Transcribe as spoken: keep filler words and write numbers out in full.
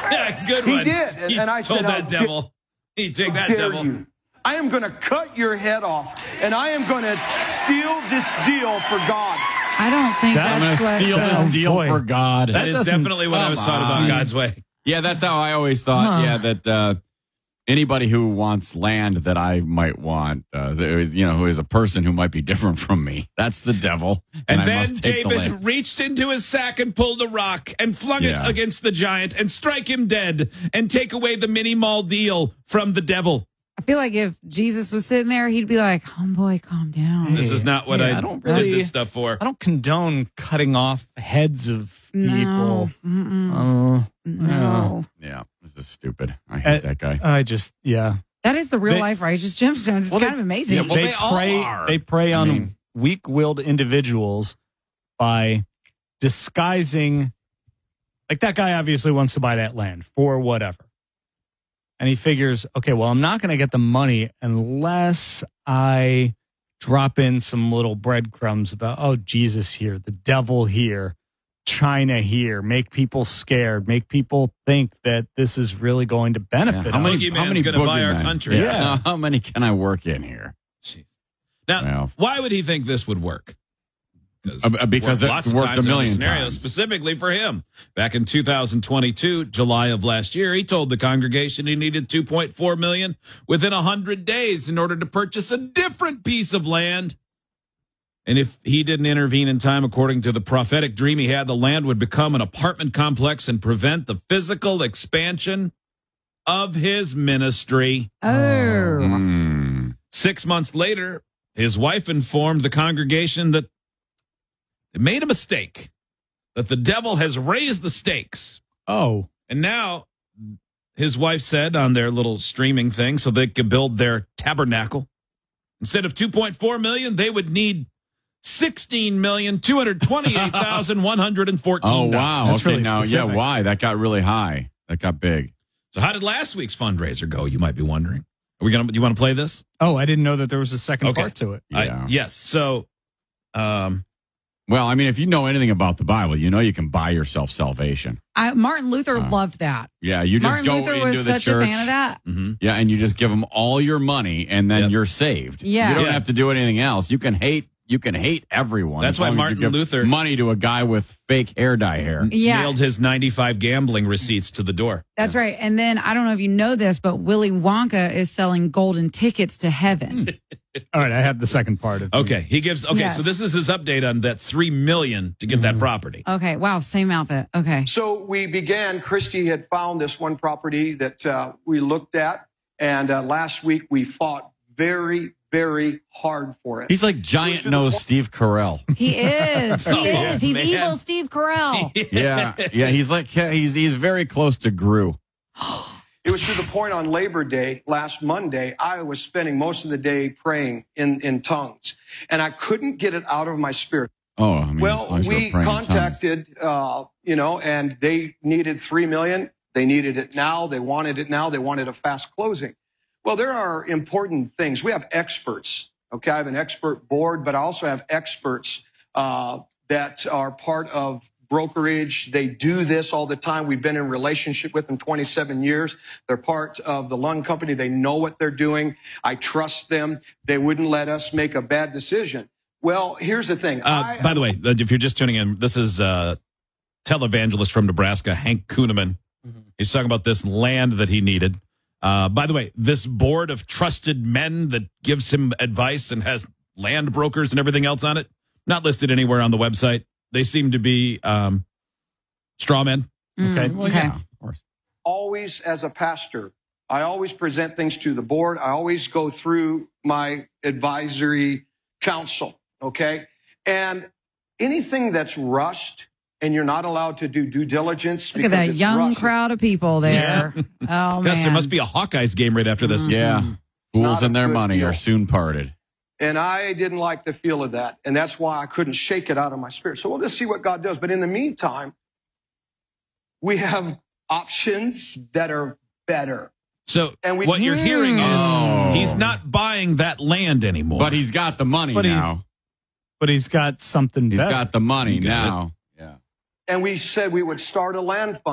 Yeah, good He one. did. And, He and I told said, that how devil. He take that dare devil. you? I am going to cut your head off, and I am going to steal this deal for God. I don't think That- I'm that's going to what. steal Oh, this deal boy. for God. That That is doesn't- definitely what I was come taught about on. God's way. Yeah, that's how I always thought. Huh. Yeah, that uh, anybody who wants land that I might want, uh, there is, you know, who is a person who might be different from me, that's the devil. And, I then must take the David land. reached into his sack and pulled a rock and flung Yeah. it against the giant and strike him dead and take away the mini mall deal from the devil. I feel like if Jesus was sitting there, he'd be like, "Homeboy, calm down." This is not what Yeah, I, I don't did really- this stuff for. I don't condone cutting off heads of No, people. mm-mm, Uh, no. Yeah, this is stupid. I hate Uh, that guy. I just, yeah. That is the real They- life righteous gemstones. It's Well, kind they- of amazing. Yeah, well, they, they all prey. are. They prey I on mean- weak-willed individuals by disguising. Like that guy obviously wants to buy that land for whatever, and he figures, okay, well, I'm not going to get the money unless I drop in some little breadcrumbs about, oh, Jesus here, the devil here, China here, make people scared, make people think that this is really going to benefit Yeah, how us. many, Boogeyman's how many gonna buy our boogeymen? country. Yeah. How many can I work in here? Now, Well. why would he think this would work? Uh, because worked it lots of worked times a in million scenarios times. specifically for him. Back in two thousand twenty-two, July of last year, he told the congregation he needed two point four million dollars within one hundred days in order to purchase a different piece of land. And if he didn't intervene in time, according to the prophetic dream he had, the land would become an apartment complex and prevent the physical expansion of his ministry. Oh. Mm. Six months later, his wife informed the congregation that they made a mistake, that the devil has raised the stakes. Oh, And now his wife said on their little streaming thing, so they could build their tabernacle, instead of two point four million dollars, they would need sixteen million two hundred twenty-eight thousand one hundred fourteen Oh, dollars. wow. That's okay, really now, specific. yeah, why? That got really high. That got big. So how did last week's fundraiser go, you might be wondering? Are we gonna, you want to play this? oh, I didn't know that there was a second Okay. part to it. I- Yeah. yes. So, um, Well, I mean, if you know anything about the Bible, you know you can buy yourself salvation. I, Martin Luther Uh, loved that. Yeah, you just Martin go Luther into was the such church. a fan of that. mhm. Yeah, and you just give them all your money, and then Yep. you're saved. Yeah. you don't Yeah. have to do anything else. You can hate. You can hate everyone. That's as why long as you Martin give Luther- money to a guy with fake hair dye hair. Yeah. nailed his ninety-five gambling receipts to the door. That's right. And then I don't know if you know this, but Willy Wonka is selling golden tickets to heaven. All right, I have the second part of it. Okay, he gives. Okay, Yes. so this is his update on that three million to get that property. Okay. Wow. Same outfit. Okay. So we began, Christy had found this one property that uh, we looked at. And uh, last week we fought very, very hard for it. He's like giant to the nose point- Steve Carell. He is. He Oh, is. He's man. evil Steve Carell. yeah, yeah. He's like yeah, he's he's very close to Gru. It was to the point on Labor Day last Monday, I was spending most of the day praying in, in tongues. And I couldn't get it out of my spirit. Oh, I mean, as Well, long as you're we praying in tongues. contacted, uh, you know, and they needed three million. They needed it now. They wanted it now. They wanted a fast closing. Well, there are important things. We have experts. Okay, I have an expert board, but I also have experts uh, that are part of brokerage. They do this all the time. We've been in relationship with them twenty-seven years. They're part of the Lund Company. They know what they're doing. I trust them. They wouldn't let us make a bad decision. Well, here's the thing. Uh, I, by the way, uh, if you're just tuning in, this is uh, televangelist from Nebraska, Hank Kuhneman. He's talking about this land that he needed. Uh, by the way, this board of trusted men that gives him advice and has land brokers and everything else on it, not listed anywhere on the website. They seem to be um, straw men. Okay. Mm, Well, okay. yeah, of course. always, as a pastor, I always present things to the board. I always go through my advisory council. Okay. And anything that's rushed and you're not allowed to do due diligence. Look at because that it's young rushed, crowd of people there. Oh, man. Yes, there must be a Hawkeyes game right after this. Yeah, fools not a and their good money deal. are soon parted. And I didn't like the feel of that. And that's why I couldn't shake it out of my spirit. So we'll just see what God does. But in the meantime, we have options that are better. So And we- what you're hearing is Oh. he's not buying that land anymore. But he's got the money But he's now. But he's got something He's better. got the money Got it. now. Yeah. And we said we would start a land fund.